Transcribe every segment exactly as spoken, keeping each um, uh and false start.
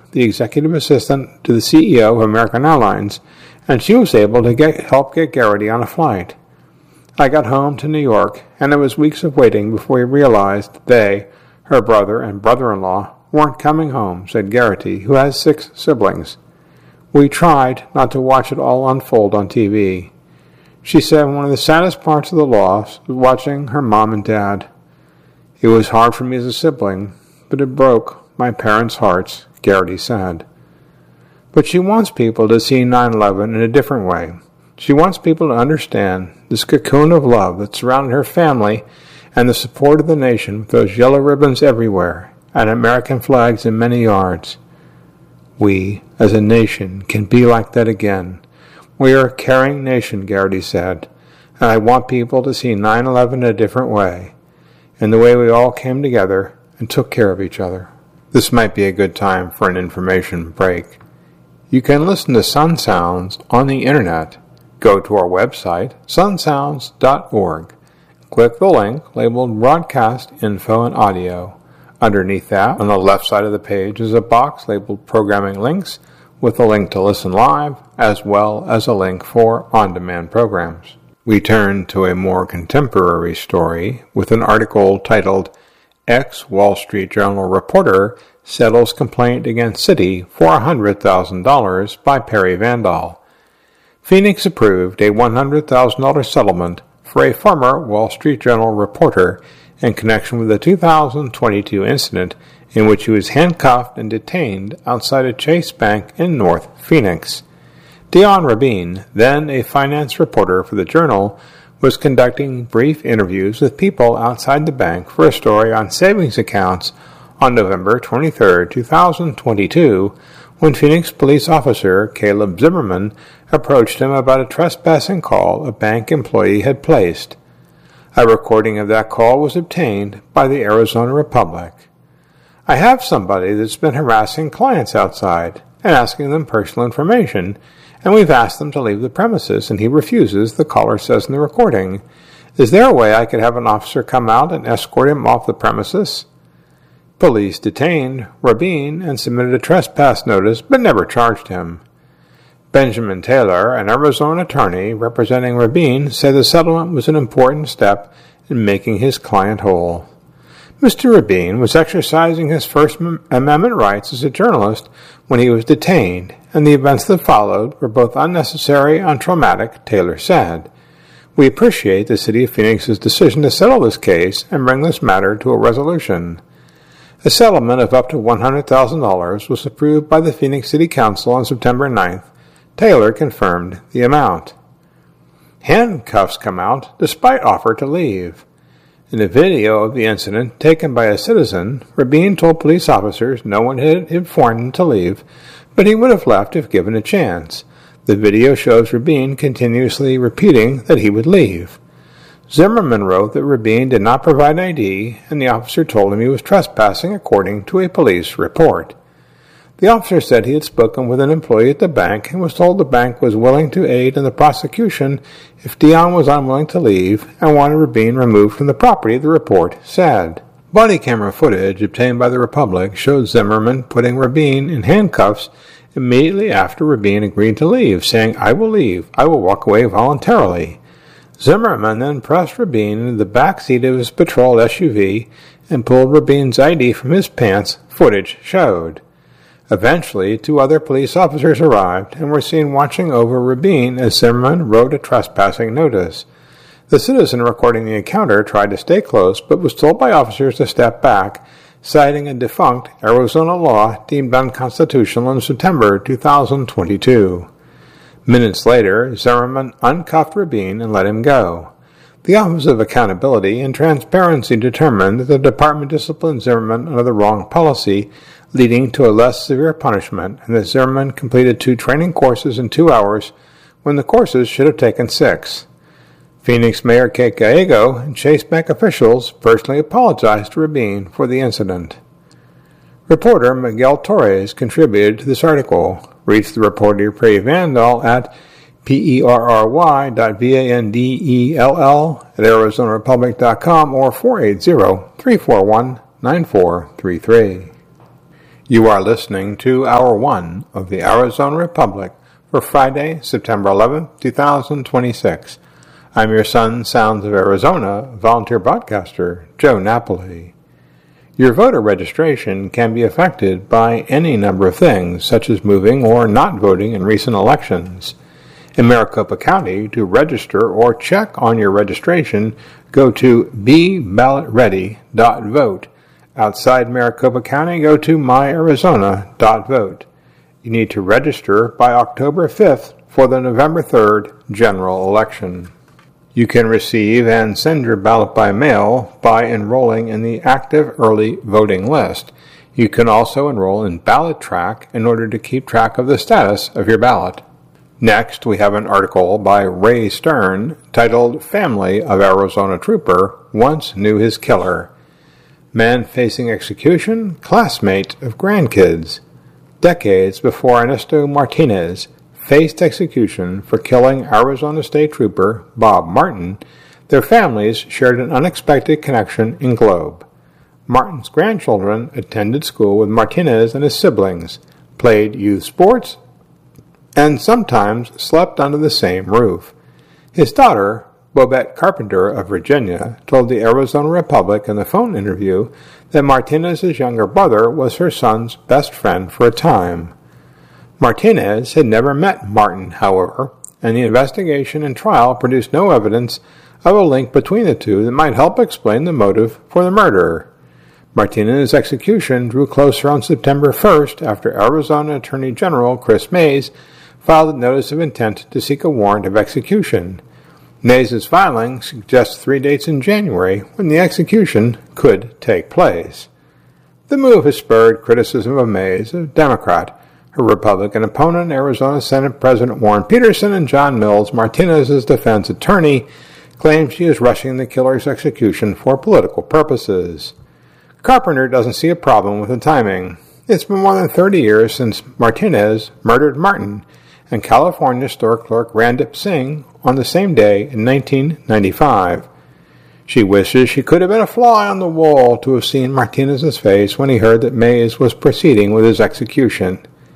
the executive assistant to the C E O of American Airlines, and she was able to get, help get Garrity on a flight. I got home to New York, and it was weeks of waiting before we realized that they, her brother and brother-in-law, weren't coming home, said Garrity, who has six siblings. We tried not to watch it all unfold on T V. She said one of the saddest parts of the loss was watching her mom and dad. It was hard for me as a sibling, but it broke my parents' hearts, Garrity said. But she wants people to see nine eleven in a different way. She wants people to understand this cocoon of love that surrounded her family and the support of the nation with those yellow ribbons everywhere and American flags in many yards. We, as a nation, can be like that again. We are a caring nation, Garrity said, and I want people to see nine eleven in a different way, in the way we all came together and took care of each other. This might be a good time for an information break. You can listen to Sun Sounds on the internet. Go to our website, sun sounds dot org. Click the link labeled Broadcast Info and Audio. Underneath that, on the left side of the page, is a box labeled Programming Links with a link to listen live, as well as a link for on-demand programs. We turn to a more contemporary story with an article titled Ex-Wall Street Journal Reporter Settles Complaint Against City for one hundred thousand dollars by Perry Vandal. Phoenix approved a one hundred thousand dollars settlement for a former Wall Street Journal reporter in connection with the two thousand twenty-two incident in which he was handcuffed and detained outside a Chase Bank in North Phoenix. Dion Rabin, then a finance reporter for the Journal, was conducting brief interviews with people outside the bank for a story on savings accounts on November twenty-third, two thousand twenty-two, when Phoenix police officer Caleb Zimmerman approached him about a trespassing call a bank employee had placed. A recording of that call was obtained by the Arizona Republic. I have somebody that's been harassing clients outside and asking them personal information, and we've asked them to leave the premises, and he refuses, the caller says in the recording. Is there a way I could have an officer come out and escort him off the premises? Police detained Rabin and submitted a trespass notice, but never charged him. Benjamin Taylor, an Arizona attorney representing Rabin, said the settlement was an important step in making his client whole. Mister Rabin was exercising his First Amendment rights as a journalist when he was detained, and the events that followed were both unnecessary and traumatic, Taylor said. We appreciate the City of Phoenix's decision to settle this case and bring this matter to a resolution. A settlement of up to one hundred thousand dollars was approved by the Phoenix City Council on September ninth. Taylor confirmed the amount. Handcuffs come out despite offer to leave. In a video of the incident taken by a citizen, Rabin told police officers no one had informed him to leave, but he would have left if given a chance. The video shows Rabin continuously repeating that he would leave. Zimmerman wrote that Rabin did not provide I D, and the officer told him he was trespassing according to a police report. The officer said he had spoken with an employee at the bank and was told the bank was willing to aid in the prosecution if Dion was unwilling to leave and wanted Rabin removed from the property, the report said. Body camera footage obtained by the Republic showed Zimmerman putting Rabin in handcuffs immediately after Rabin agreed to leave, saying, "I will leave. I will walk away voluntarily." Zimmerman then pressed Rabin into the back seat of his patrol S U V and pulled Rabin's I D from his pants, footage showed. Eventually, two other police officers arrived and were seen watching over Rabin as Zimmerman wrote a trespassing notice. The citizen recording the encounter tried to stay close, but was told by officers to step back, citing a defunct Arizona law deemed unconstitutional in September two thousand twenty-two. Minutes later, Zimmerman uncuffed Rabin and let him go. The Office of Accountability and Transparency determined that the department disciplined Zimmerman under the wrong policy, leading to a less severe punishment, and that Zimmerman completed two training courses in two hours when the courses should have taken six. Phoenix Mayor Kate Gallego and Chase Bank officials personally apologized to Rabin for the incident. Reporter Miguel Torres contributed to this article. Reach the reporter Perry Vandal at P-E-R-R-Y dot V-A-N-D-E-L-L at Arizona Republic dot com or four eight zero, three four one, nine four three three. You are listening to Hour one of the Arizona Republic for Friday, September eleventh, twenty twenty-six. I'm your son, Sounds of Arizona, volunteer broadcaster, Joe Napoli. Your voter registration can be affected by any number of things, such as moving or not voting in recent elections. In Maricopa County, to register or check on your registration, go to be ballot ready dot vote. Outside Maricopa County, go to my arizona dot vote. You need to register by October fifth for the November third general election. You can receive and send your ballot by mail by enrolling in the active early voting list. You can also enroll in Ballot Track in order to keep track of the status of your ballot. Next, we have an article by Ray Stern titled Family of Arizona Trooper Once Knew His Killer. Man facing execution, classmate of grandkids. Decades before Ernesto Martinez faced execution for killing Arizona State Trooper Bob Martin, their families shared an unexpected connection in Globe. Martin's grandchildren attended school with Martinez and his siblings, played youth sports, and sometimes slept under the same roof. His daughter, Bobette Carpenter of Virginia, told the Arizona Republic in a phone interview that Martinez's younger brother was her son's best friend for a time. Martinez had never met Martin, however, and the investigation and trial produced no evidence of a link between the two that might help explain the motive for the murder. Martinez's execution drew closer on September first after Arizona Attorney General Chris Mays filed a notice of intent to seek a warrant of execution. Mays' filing suggests three dates in January when the execution could take place. The move has spurred criticism of Mays, a Democrat. Her Republican opponent, Arizona Senate President Warren Peterson, and John Mills, Martinez's defense attorney, claim she is rushing the killer's execution for political purposes. Carpenter doesn't see a problem with the timing. It's been more than thirty years since Martinez murdered Martin, and California store clerk Randip Singh on the same day in nineteen ninety-five. She wishes she could have been a fly on the wall to have seen Martinez's face when he heard that Mays was proceeding with his execution.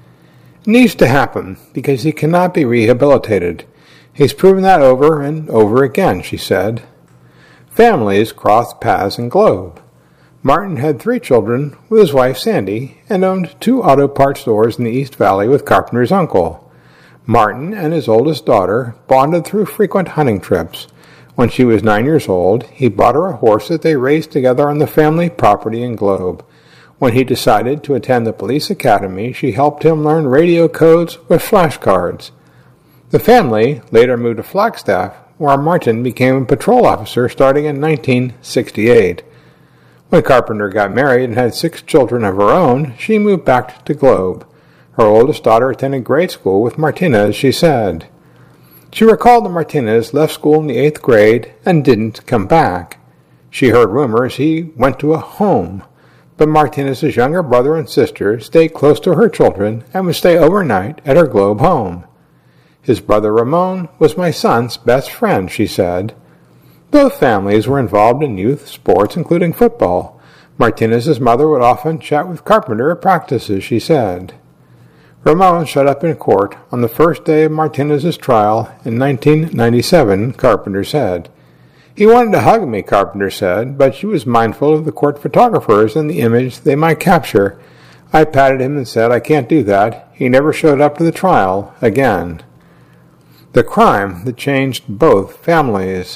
It needs to happen because he cannot be rehabilitated. He's proven that over and over again, she said. Families crossed paths in Globe. Martin had three children with his wife Sandy and owned two auto parts stores in the East Valley with Carpenter's uncle. Martin and his oldest daughter bonded through frequent hunting trips. When she was nine years old, he bought her a horse that they raised together on the family property in Globe. When he decided to attend the police academy, she helped him learn radio codes with flashcards. The family later moved to Flagstaff, where Martin became a patrol officer starting in nineteen sixty-eight. When Carpenter got married and had six children of her own, she moved back to Globe. Her oldest daughter attended grade school with Martinez, she said. She recalled that Martinez left school in the eighth grade and didn't come back. She heard rumors he went to a home, but Martinez's younger brother and sister stayed close to her children and would stay overnight at her Globe home. His brother Ramon was my son's best friend, she said. Both families were involved in youth sports, including football. Martinez's mother would often chat with Carpenter at practices, she said. Ramon showed up in court on the first day of Martinez's trial in nineteen ninety-seven, Carpenter said. He wanted to hug me, Carpenter said, but she was mindful of the court photographers and the image they might capture. I patted him and said, I can't do that. He never showed up to the trial again. The crime that changed both families.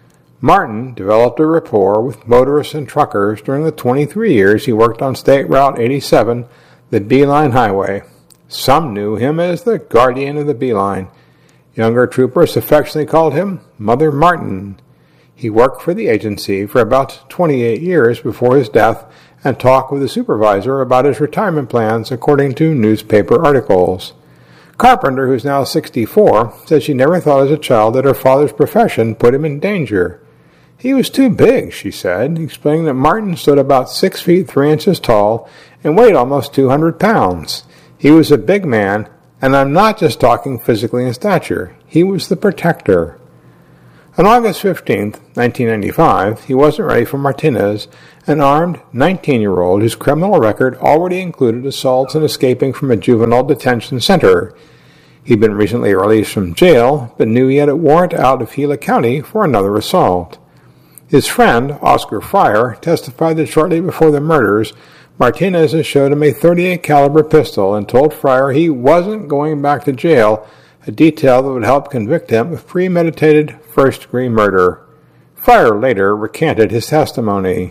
Martin developed a rapport with motorists and truckers during the twenty-three years he worked on State Route eighty-seven, the Beeline Highway. Some knew him as the guardian of the Beeline. Younger troopers affectionately called him Mother Martin. He worked for the agency for about twenty-eight years before his death and talked with the supervisor about his retirement plans according to newspaper articles. Carpenter, who's now sixty-four, said she never thought as a child that her father's profession put him in danger. He was too big, she said, explaining that Martin stood about six feet three inches tall and weighed almost two hundred pounds. He was a big man, and I'm not just talking physically in stature. He was the protector. On August fifteenth, nineteen ninety-five, he wasn't ready for Martinez, an armed nineteen-year-old whose criminal record already included assaults and escaping from a juvenile detention center. He'd been recently released from jail, but knew he had a warrant out of Gila County for another assault. His friend, Oscar Fryer, testified that shortly before the murders, Martinez had showed him a thirty-eight caliber pistol and told Fryer he wasn't going back to jail, a detail that would help convict him of premeditated first-degree murder. Fryer later recanted his testimony.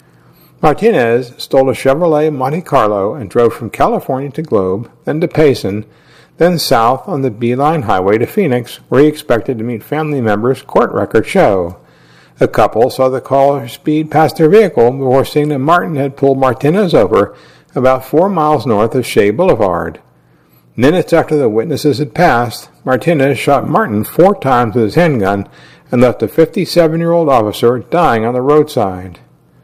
Martinez stole a Chevrolet Monte Carlo and drove from California to Globe, then to Payson, then south on the Beeline Highway to Phoenix, where he expected to meet family members court records show. A couple saw the caller speed past their vehicle before seeing that Martin had pulled Martinez over about four miles north of Shea Boulevard. Minutes after the witnesses had passed, Martinez shot Martin four times with his handgun and left a fifty-seven-year-old officer dying on the roadside.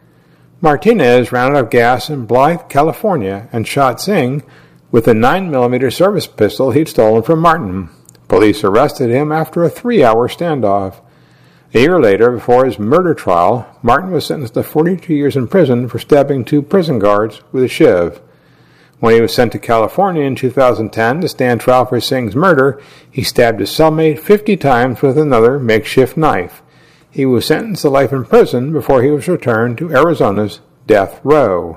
Martinez ran out of gas in Blythe, California, and shot Singh with a nine millimeter service pistol he'd stolen from Martin. Police arrested him after a three-hour standoff. A year later, before his murder trial, Martin was sentenced to forty-two years in prison for stabbing two prison guards with a shiv. When he was sent to California in two thousand ten to stand trial for Singh's murder, he stabbed his cellmate fifty times with another makeshift knife. He was sentenced to life in prison before he was returned to Arizona's death row.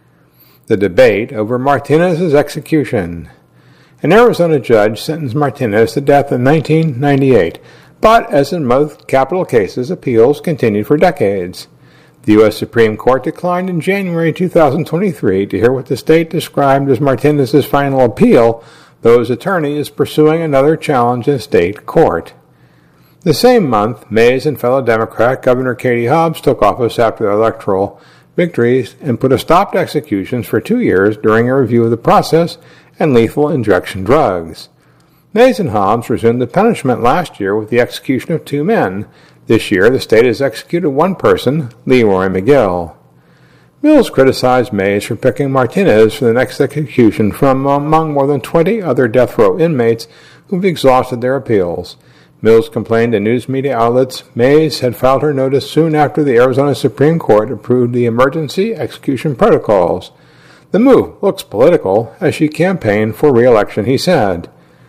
The debate over Martinez's execution. An Arizona judge sentenced Martinez to death in nineteen ninety-eight, but as in most capital cases, appeals continued for decades. The U S Supreme Court declined in January two thousand twenty-three to hear what the state described as Martinez's final appeal, though his attorney is pursuing another challenge in state court. The same month, Mays and fellow Democrat Governor Katie Hobbs took office after the electoral victories and put a stop to executions for two years during a review of the process and lethal injection drugs. Mays and Hobbs resumed the punishment last year with the execution of two men. This year, the state has executed one person, Leroy McGill. Mills criticized Mays for picking Martinez for the next execution from among more than twenty other death row inmates who've exhausted their appeals. Mills complained to news media outlets Mays had filed her notice soon after the Arizona Supreme Court approved the emergency execution protocols. The move looks political, as she campaigned for re-election, he said.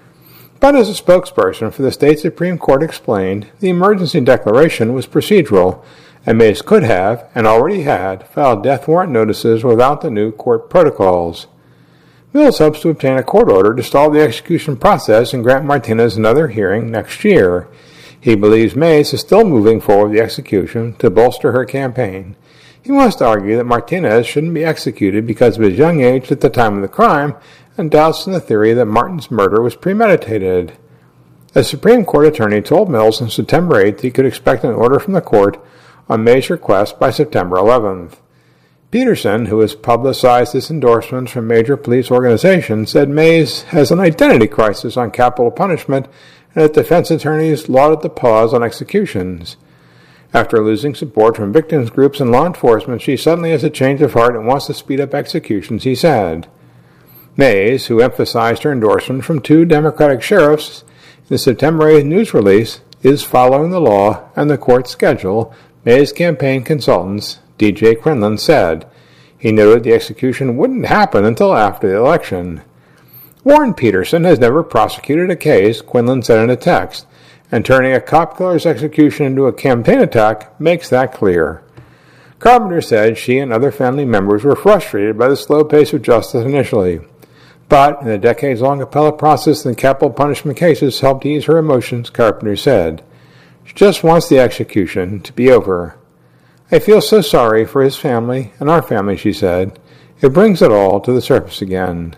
But as a spokesperson for the state Supreme Court explained, the emergency declaration was procedural, and Mays could have, and already had, filed death warrant notices without the new court protocols. Mills hopes to obtain a court order to stall the execution process and grant Martinez another hearing next year. He believes Mays is still moving forward with the execution to bolster her campaign. He wants to argue that Martinez shouldn't be executed because of his young age at the time of the crime, and doubts in the theory that Martin's murder was premeditated. A Supreme Court attorney told Mills on September eighth he could expect an order from the court on May's request by September eleventh. Peterson, who has publicized his endorsements from major police organizations, said Mays has an identity crisis on capital punishment and that defense attorneys lauded the pause on executions. After losing support from victims groups and law enforcement, she suddenly has a change of heart and wants to speed up executions, he said. Mays, who emphasized her endorsement from two Democratic sheriffs in the September eighth news release, is following the law and the court schedule, Mays' campaign consultants, D J Quinlan, said. He noted the execution wouldn't happen until after the election. Warren Peterson has never prosecuted a case, Quinlan said in a text, and turning a cop killer's execution into a campaign attack makes that clear. Carpenter said she and other family members were frustrated by the slow pace of justice initially, but in the decades-long appellate process in capital punishment cases helped ease her emotions, Carpenter said. She just wants the execution to be over. I feel so sorry for his family and our family, she said. It brings it all to the surface again.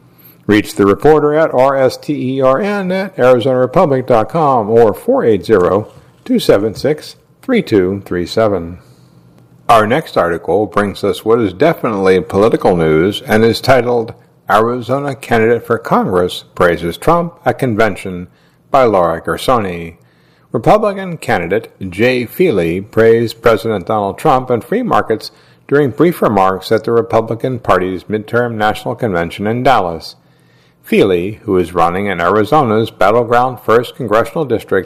Reach the reporter at R S T E R N at Arizona Republic dot com or four eight zero, two seven six, three two three seven. Our next article brings us what is definitely political news and is titled Arizona Candidate for Congress Praises Trump at Convention by Laura Gersoni. Republican candidate Jay Feely praised President Donald Trump and free markets during brief remarks at the Republican Party's midterm national convention in Dallas. Feely, who is running in Arizona's battleground first congressional district,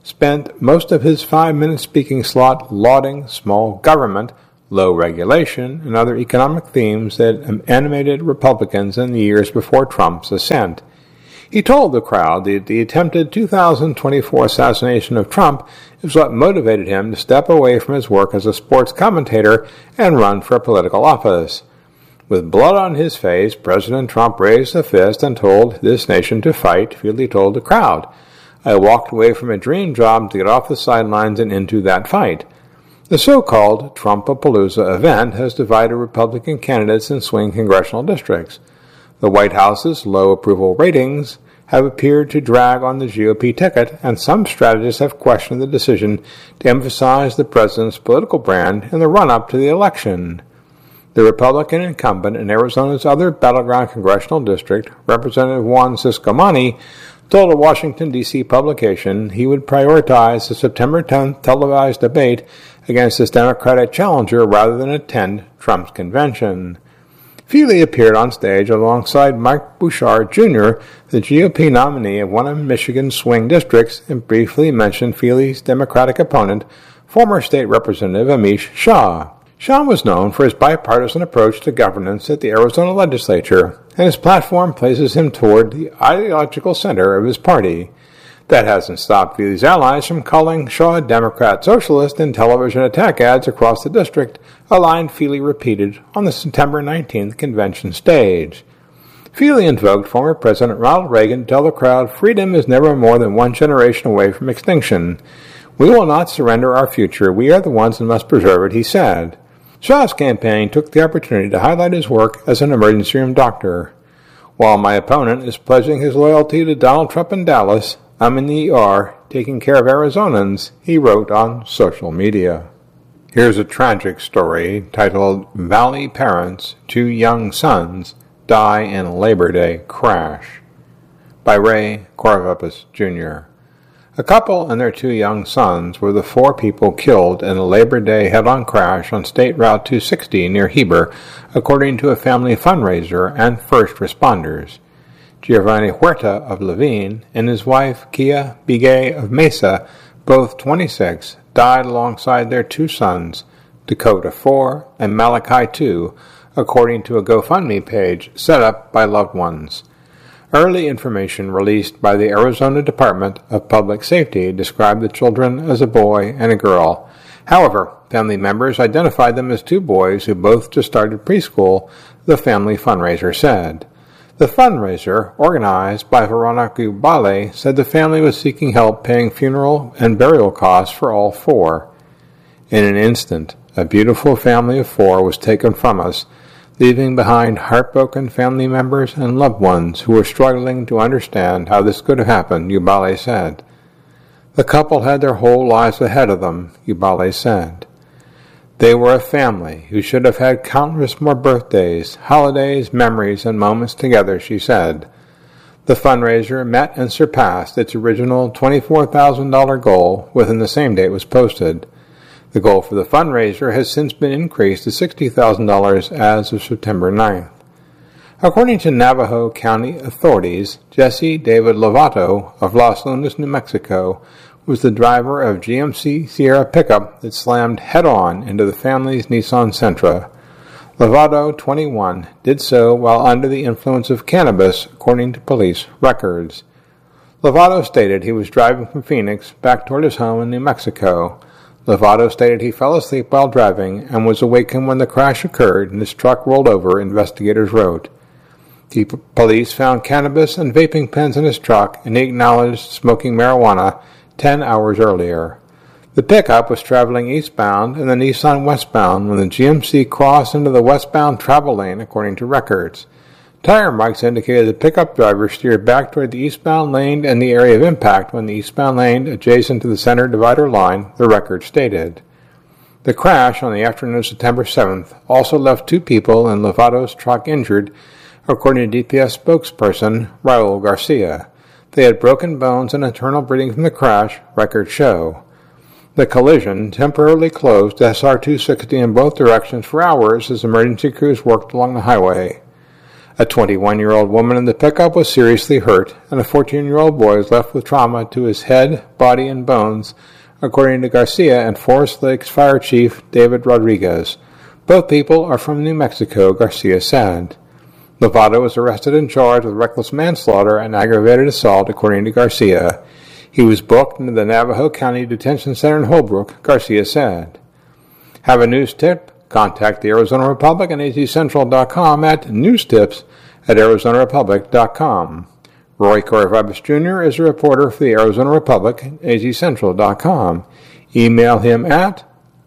spent most of his five-minute speaking slot lauding small government, low regulation, and other economic themes that animated Republicans in the years before Trump's ascent. He told the crowd that the attempted two thousand twenty-four assassination of Trump is what motivated him to step away from his work as a sports commentator and run for political office. With blood on his face, President Trump raised a fist and told this nation to fight, Feely told the crowd. I walked away from a dream job to get off the sidelines and into that fight. The so-called Trumpapalooza event has divided Republican candidates in swing congressional districts. The White House's low approval ratings have appeared to drag on the G O P ticket, and some strategists have questioned the decision to emphasize the president's political brand in the run-up to the election. The Republican incumbent in Arizona's other battleground congressional district, Representative Juan Ciscomani, told a Washington, D C publication he would prioritize the September tenth televised debate against his Democratic challenger rather than attend Trump's convention. Feely appeared on stage alongside Mike Bouchard, Junior, the G O P nominee of one of Michigan's swing districts, and briefly mentioned Feely's Democratic opponent, former state representative Amish Shah. Shah was known for his bipartisan approach to governance at the Arizona legislature, and his platform places him toward the ideological center of his party. That hasn't stopped Feely's allies from calling Shaw a Democrat socialist in television attack ads across the district, a line Feely repeated on the September nineteenth convention stage. Feely invoked former President Ronald Reagan to tell the crowd freedom is never more than one generation away from extinction. We will not surrender our future. We are the ones that must preserve it, he said. Shah's campaign took the opportunity to highlight his work as an emergency room doctor. While my opponent is pledging his loyalty to Donald Trump in Dallas, I'm in the E R taking care of Arizonans, he wrote on social media. Here's a tragic story titled Valley Parents, Two Young Sons Die in Labor Day Crash by Ray Corvapus, Junior A couple and their two young sons were the four people killed in a Labor Day head-on crash on State Route two sixty near Heber, according to a family fundraiser and first responders. Giovanni Huerta of Levine and his wife Kia Bigay of Mesa, both twenty-six, died alongside their two sons, Dakota four and Malachi two, according to a GoFundMe page set up by loved ones. Early information released by the Arizona Department of Public Safety described the children as a boy and a girl. However, family members identified them as two boys who both just started preschool, the family fundraiser said. The fundraiser, organized by Veronica Ubale, said the family was seeking help paying funeral and burial costs for all four. In an instant, a beautiful family of four was taken from us, leaving behind heartbroken family members and loved ones who were struggling to understand how this could have happened, Ubale said. The couple had their whole lives ahead of them, Ubale said. They were a family who should have had countless more birthdays, holidays, memories, and moments together, she said. The fundraiser met and surpassed its original twenty-four thousand dollars goal within the same day it was posted. The goal for the fundraiser has since been increased to sixty thousand dollars as of September ninth. According to Navajo County authorities, Jesse David Lovato of Los Lunas, New Mexico, was the driver of G M C Sierra pickup that slammed head-on into the family's Nissan Sentra. Lovato, twenty-one, did so while under the influence of cannabis, according to police records. Lovato stated he was driving from Phoenix back toward his home in New Mexico. Lovato stated he fell asleep while driving and was awakened when the crash occurred and his truck rolled over, investigators wrote. The p- police found cannabis and vaping pens in his truck, and he acknowledged smoking marijuana ten hours earlier. The pickup was traveling eastbound and the Nissan westbound when the G M C crossed into the westbound travel lane, according to records. Tire marks indicated the pickup driver steered back toward the eastbound lane and the area of impact when the eastbound lane adjacent to the center divider line, the record stated. The crash on the afternoon of September seventh also left two people in Lovato's truck injured, according to D P S spokesperson Raul Garcia. They had broken bones and internal bleeding from the crash, records show. The collision temporarily closed S R two sixty in both directions for hours as emergency crews worked along the highway. A twenty-one-year-old woman in the pickup was seriously hurt, and a fourteen-year-old boy was left with trauma to his head, body, and bones, according to Garcia and Forest Lakes Fire Chief David Rodriguez. Both people are from New Mexico, Garcia said. Lovato was arrested and charged with reckless manslaughter and aggravated assault, according to Garcia. He was booked into the Navajo County Detention Center in Holbrook, Garcia said. Have a news tip? Contact the Arizona Republic and A Z Central dot com at newstips at Arizona Republic dot com. Roy Coravibus Junior is a reporter for the Arizona Republic at A Z Central dot com. Email him at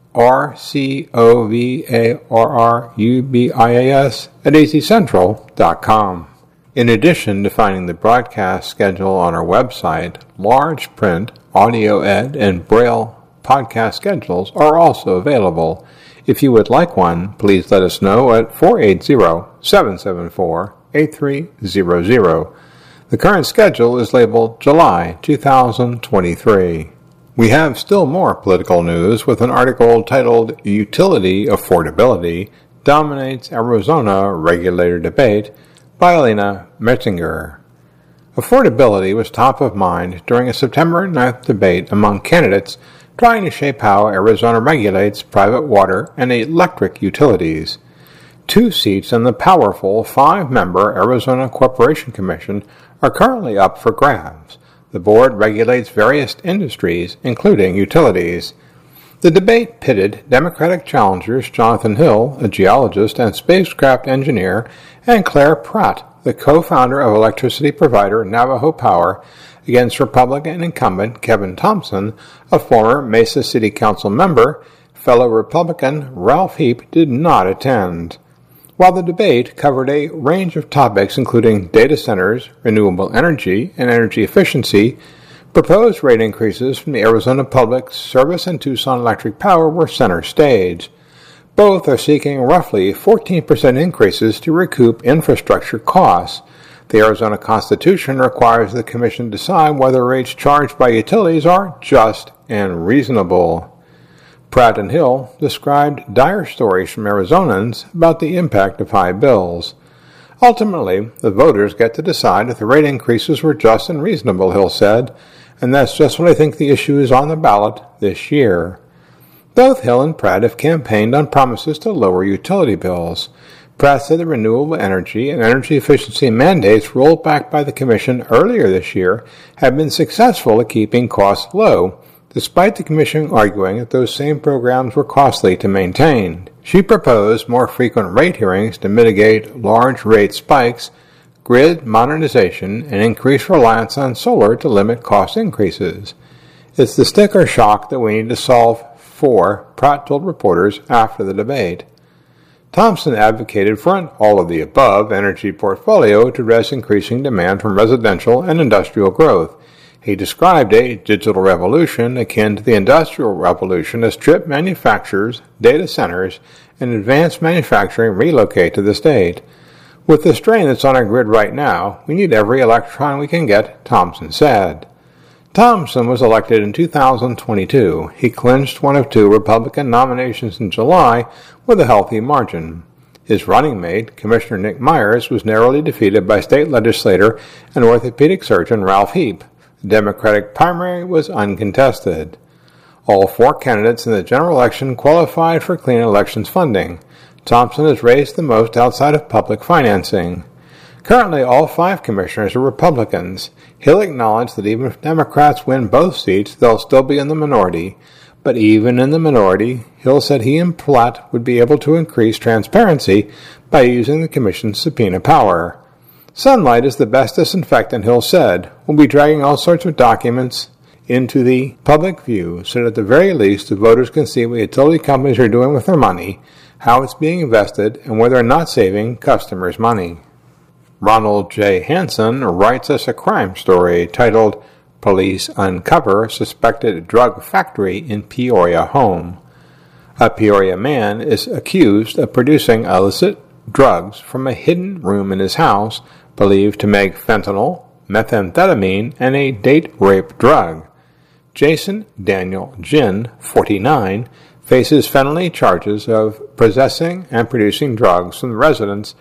R C O V A R R U B I A S at A Z Central dot com. In addition to finding the broadcast schedule on our website, large print, audio ed, and braille podcast schedules are also available. If you would like one, please let us know at four eight zero, seven seven four, eight three zero zero. The current schedule is labeled July two thousand twenty-three. We have still more political news with an article titled Utility Affordability Dominates Arizona Regulator Debate by Elena Metzinger. Affordability was top of mind during a September ninth debate among candidates trying to shape how Arizona regulates private water and electric utilities. Two seats on the powerful five-member Arizona Corporation Commission are currently up for grabs. The board regulates various industries, including utilities. The debate pitted Democratic challengers Jonathan Hill, a geologist and spacecraft engineer, and Claire Pratt, the co-founder of electricity provider Navajo Power, against Republican incumbent Kevin Thompson, a former Mesa City Council member. Fellow Republican Ralph Heap did not attend. While the debate covered a range of topics including data centers, renewable energy, and energy efficiency, proposed rate increases from the Arizona Public Service and Tucson Electric Power were center stage. Both are seeking roughly fourteen percent increases to recoup infrastructure costs. The Arizona Constitution requires the Commission decide whether rates charged by utilities are just and reasonable. Pratt and Hill described dire stories from Arizonans about the impact of high bills. Ultimately, the voters get to decide if the rate increases were just and reasonable, Hill said, and that's just what I think the issue is on the ballot this year. Both Hill and Pratt have campaigned on promises to lower utility bills. Pratt said the renewable energy and energy efficiency mandates rolled back by the Commission earlier this year have been successful at keeping costs low, despite the Commission arguing that those same programs were costly to maintain. She proposed more frequent rate hearings to mitigate large rate spikes, grid modernization, and increased reliance on solar to limit cost increases. It's the sticker shock that we need to solve for, Pratt told reporters after the debate. Thompson advocated for an all-of-the-above energy portfolio to address increasing demand from residential and industrial growth. He described a digital revolution akin to the Industrial Revolution as chip manufacturers, data centers, and advanced manufacturing relocate to the state. With the strain that's on our grid right now, we need every electron we can get, Thompson said. Thompson was elected in two thousand twenty-two. He clinched one of two Republican nominations in July with a healthy margin. His running mate, Commissioner Nick Myers, was narrowly defeated by state legislator and orthopedic surgeon Ralph Heap. The Democratic primary was uncontested. All four candidates in the general election qualified for clean elections funding. Thompson has raised the most outside of public financing. Currently, all five commissioners are Republicans. Hill acknowledged that even if Democrats win both seats, they'll still be in the minority. But even in the minority, Hill said he and Platt would be able to increase transparency by using the commission's subpoena power. Sunlight is the best disinfectant, Hill said. We'll be dragging all sorts of documents into the public view so that at the very least the voters can see what utility companies are doing with their money, how it's being invested, and whether they're not saving customers' money. Ronald J. Hansen writes us a crime story titled Police Uncover Suspected Drug Factory in Peoria Home. A Peoria man is accused of producing illicit drugs from a hidden room in his house believed to make fentanyl, methamphetamine, and a date rape drug. Jason Daniel Ginn, forty-nine, faces felony charges of possessing and producing drugs from the residence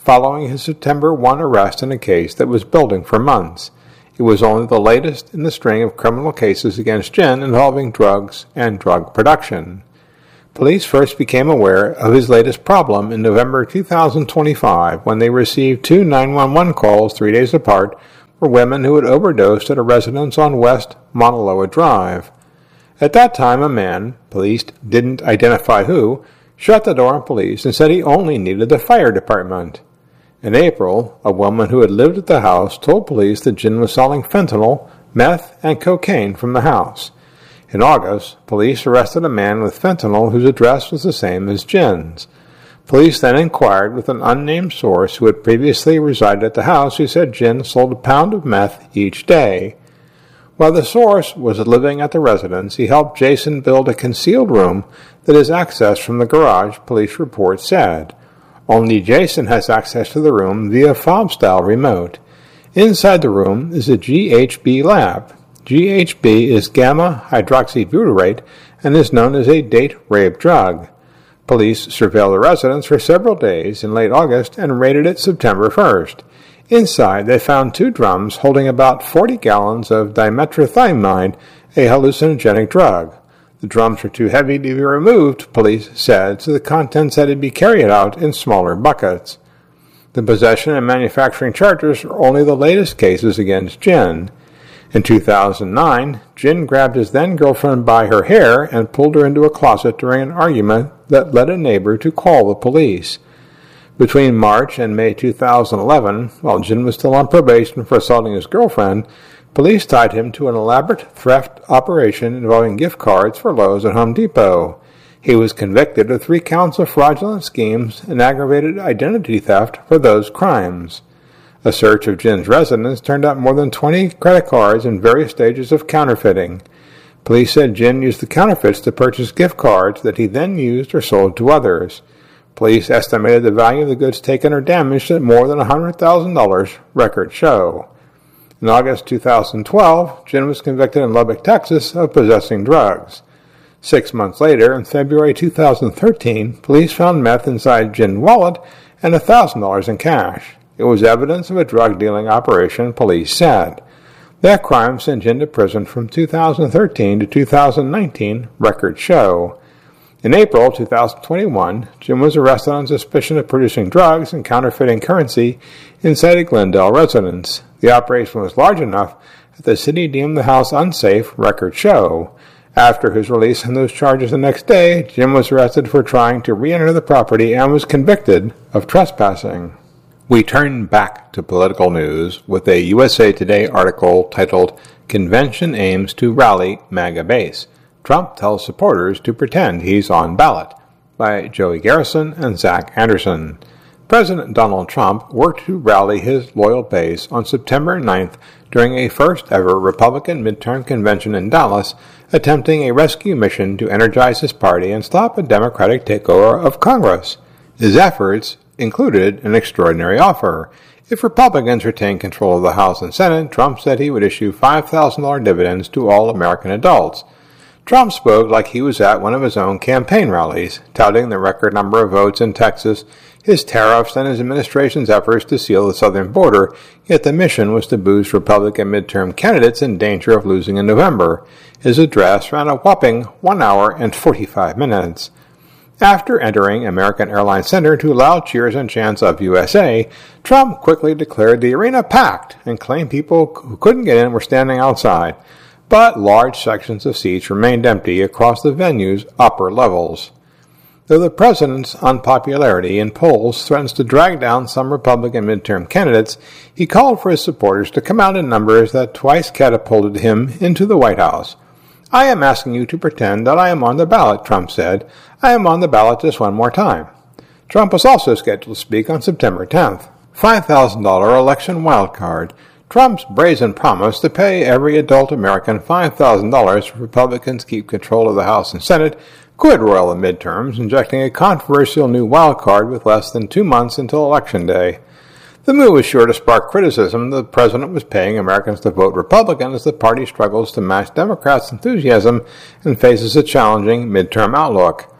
following his September first arrest in a case that was building for months. It was only the latest in the string of criminal cases against Jin involving drugs and drug production. Police first became aware of his latest problem in November two thousand twenty-five when they received two nine one one calls three days apart for women who had overdosed at a residence on West Mauna Loa Drive. At that time, a man, police didn't identify who, shut the door on police and said he only needed the fire department. In April, a woman who had lived at the house told police that Jin was selling fentanyl, meth, and cocaine from the house. In August, police arrested a man with fentanyl whose address was the same as Jin's. Police then inquired with an unnamed source who had previously resided at the house who said Jin sold a pound of meth each day. While the source was living at the residence, he helped Jason build a concealed room that is accessed from the garage, police report said. Only Jason has access to the room via fob-style remote. Inside the room is a G H B lab. G H B is gamma-hydroxybutyrate and is known as a date-rape drug. Police surveilled the residence for several days in late August and raided it September first. Inside, they found two drums holding about forty gallons of dimethylamine, a hallucinogenic drug. The drums were too heavy to be removed, police said, so the contents had to be carried out in smaller buckets. The possession and manufacturing charges are only the latest cases against Jin. In two thousand nine, Jin grabbed his then-girlfriend by her hair and pulled her into a closet during an argument that led a neighbor to call the police. Between March and May two thousand eleven, while Jin was still on probation for assaulting his girlfriend, police tied him to an elaborate theft operation involving gift cards for Lowe's and Home Depot. He was convicted of three counts of fraudulent schemes and aggravated identity theft for those crimes. A search of Jin's residence turned up more than twenty credit cards in various stages of counterfeiting. Police said Jin used the counterfeits to purchase gift cards that he then used or sold to others. Police estimated the value of the goods taken or damaged at more than one hundred thousand dollars, records show. In August two thousand twelve, Jin was convicted in Lubbock, Texas, of possessing drugs. Six months later, in February two thousand thirteen, police found meth inside Jin's wallet and one thousand dollars in cash. It was evidence of a drug-dealing operation, police said. That crime sent Jin to prison from two thousand thirteen to two thousand nineteen, records show. In April two thousand twenty-one, Jin was arrested on suspicion of producing drugs and counterfeiting currency inside a Glendale residence. The operation was large enough that the city deemed the house unsafe, records show. After his release on those charges the next day, Jin was arrested for trying to re-enter the property and was convicted of trespassing. We turn back to political news with a U S A Today article titled, Convention Aims to Rally MAGA Base. Trump tells supporters to pretend he's on ballot, by Joey Garrison and Zach Anderson. President Donald Trump worked to rally his loyal base on September ninth during a first-ever Republican midterm convention in Dallas, attempting a rescue mission to energize his party and stop a Democratic takeover of Congress. His efforts included an extraordinary offer. If Republicans retain control of the House and Senate, Trump said he would issue five thousand dollars dividends to all American adults. Trump spoke like he was at one of his own campaign rallies, touting the record number of votes in Texas, his tariffs, and his administration's efforts to seal the southern border, yet the mission was to boost Republican midterm candidates in danger of losing in November. His address ran a whopping one hour and forty-five minutes. After entering American Airlines Center to loud cheers and chants of U S A, Trump quickly declared the arena packed and claimed people who couldn't get in were standing outside. But large sections of seats remained empty across the venue's upper levels. Though the president's unpopularity in polls threatens to drag down some Republican midterm candidates, he called for his supporters to come out in numbers that twice catapulted him into the White House. I am asking you to pretend that I am on the ballot, Trump said. I am on the ballot just one more time. Trump was also scheduled to speak on September tenth. five thousand dollars election wildcard. Trump's brazen promise to pay every adult American five thousand dollars if Republicans keep control of the House and Senate could roil the midterms, injecting a controversial new wildcard with less than two months until Election Day. The move was sure to spark criticism that the president was paying Americans to vote Republican as the party struggles to match Democrats' enthusiasm and faces a challenging midterm outlook.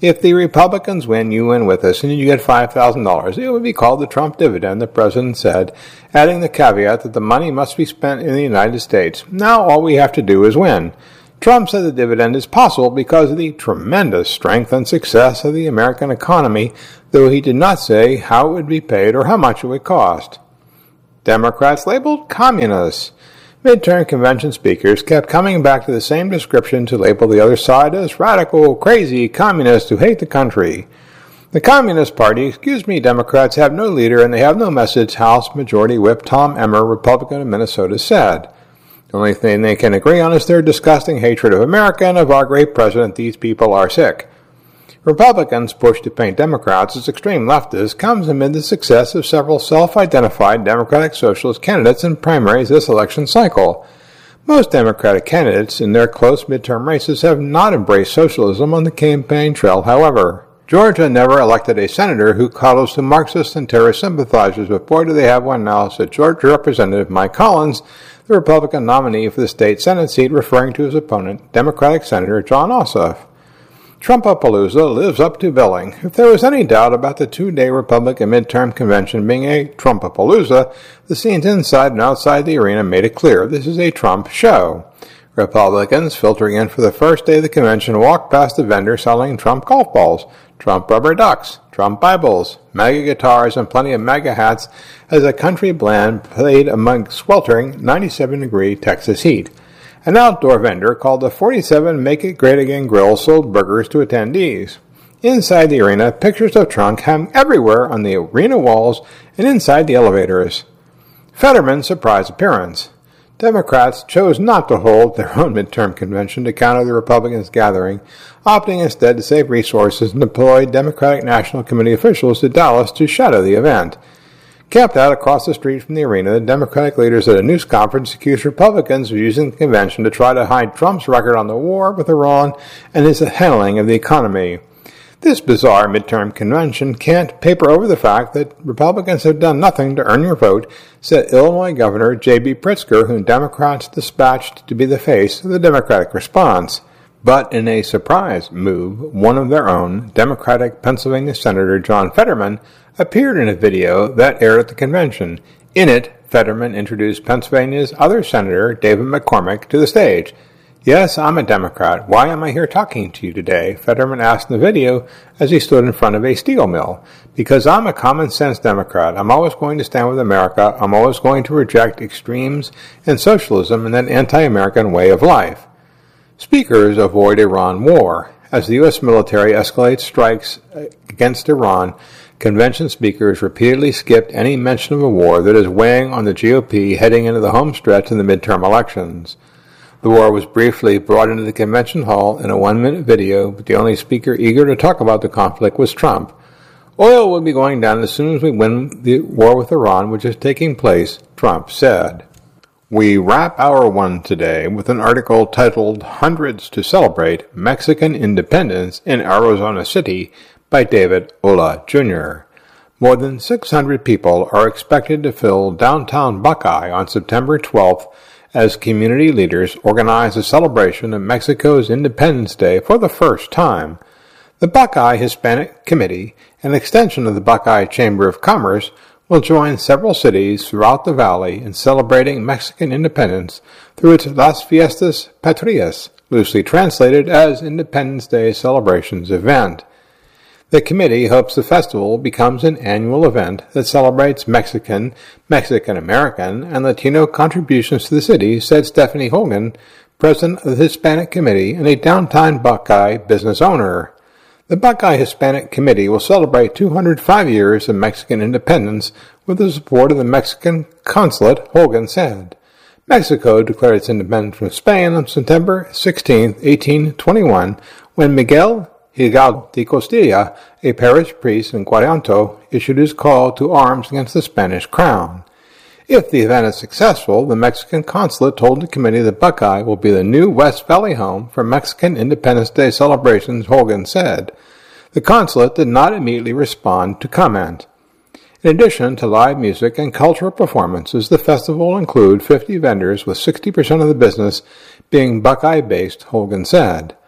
If the Republicans win, you win with us, and you get five thousand dollars. It would be called the Trump dividend, the president said, adding the caveat that the money must be spent in the United States. Now all we have to do is win. Trump said the dividend is possible because of the tremendous strength and success of the American economy, though he did not say how it would be paid or how much it would cost. Democrats labeled communists. Midterm convention speakers kept coming back to the same description to label the other side as radical, crazy communists who hate the country. The Communist Party, excuse me, Democrats have no leader and they have no message, House Majority Whip Tom Emmer, Republican of Minnesota, said. The only thing they can agree on is their disgusting hatred of America and of our great president. These people are sick. Republicans' push to paint Democrats as extreme leftists comes amid the success of several self-identified Democratic Socialist candidates in primaries this election cycle. Most Democratic candidates in their close midterm races have not embraced socialism on the campaign trail, however. Georgia never elected a senator who coddles to Marxists and terrorist sympathizers, but boy do they have one now, said Georgia Representative Mike Collins, the Republican nominee for the state Senate seat, referring to his opponent, Democratic Senator Jon Ossoff. Trumpapalooza lives up to billing. If there was any doubt about the two-day Republican midterm convention being a Trumpapalooza, the scenes inside and outside the arena made it clear this is a Trump show. Republicans filtering in for the first day of the convention walked past the vendor selling Trump golf balls, Trump rubber ducks, Trump Bibles, MAGA guitars, and plenty of MAGA hats as a country band played among sweltering ninety-seven degree Texas heat. An outdoor vendor called the forty-seven Make It Great Again Grill sold burgers to attendees. Inside the arena, pictures of Trump hung everywhere on the arena walls and inside the elevators. Fetterman's surprise appearance. Democrats chose not to hold their own midterm convention to counter the Republicans' gathering, opting instead to save resources and deploy Democratic National Committee officials to Dallas to shadow the event. Camped out across the street from the arena, the Democratic leaders at a news conference accused Republicans of using the convention to try to hide Trump's record on the war with Iran and his handling of the economy. This bizarre midterm convention can't paper over the fact that Republicans have done nothing to earn your vote, said Illinois Governor J B Pritzker, whom Democrats dispatched to be the face of the Democratic response. But in a surprise move, one of their own, Democratic Pennsylvania Senator John Fetterman, appeared in a video that aired at the convention. In it, Fetterman introduced Pennsylvania's other senator, David McCormick, to the stage. Yes, I'm a Democrat. Why am I here talking to you today? Fetterman asked in the video as he stood in front of a steel mill. Because I'm a common-sense Democrat. I'm always going to stand with America. I'm always going to reject extremes and socialism and that anti-American way of life. Speakers avoid Iran war. As the U S military escalates strikes against Iran, convention speakers repeatedly skipped any mention of a war that is weighing on the G O P heading into the home stretch in the midterm elections. The war was briefly brought into the convention hall in a one-minute video, but the only speaker eager to talk about the conflict was Trump. Oil will be going down as soon as we win the war with Iran, which is taking place, Trump said. We wrap our one today with an article titled Hundreds to Celebrate Mexican Independence in Arizona City by David Ola, Junior More than six hundred people are expected to fill downtown Buckeye on September twelfth as community leaders organize a celebration of Mexico's Independence Day for the first time. The Buckeye Hispanic Committee, an extension of the Buckeye Chamber of Commerce, will join several cities throughout the valley in celebrating Mexican independence through its Las Fiestas Patrias, loosely translated as Independence Day Celebrations event. The committee hopes the festival becomes an annual event that celebrates Mexican, Mexican-American, and Latino contributions to the city, said Stephanie Hogan, president of the Hispanic Committee and a downtown Buckeye business owner. The Buckeye Hispanic Committee will celebrate two hundred five years of Mexican independence with the support of the Mexican consulate, Hogan said. Mexico declared its independence from Spain on September sixteenth, eighteen twenty-one, when Miguel Hidalgo de Costilla, a parish priest in Guaranto, issued his call to arms against the Spanish crown. If the event is successful, the Mexican consulate told the committee that Buckeye will be the new West Valley home for Mexican Independence Day celebrations, Hogan said. The consulate did not immediately respond to comment. In addition to live music and cultural performances, the festival will include fifty vendors with sixty percent of the business being Buckeye-based, Hogan said.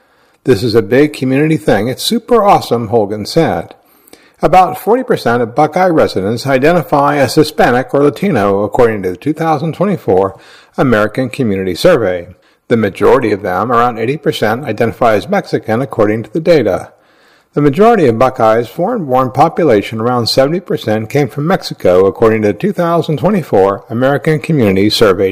This is a big community thing. It's super awesome, Holgan said. About forty percent of Buckeye residents identify as Hispanic or Latino, according to the two thousand twenty-four American Community Survey. The majority of them, around eighty percent, identify as Mexican, according to the data. The majority of Buckeye's foreign-born population, around seventy percent, came from Mexico, according to the two thousand twenty-four American Community Survey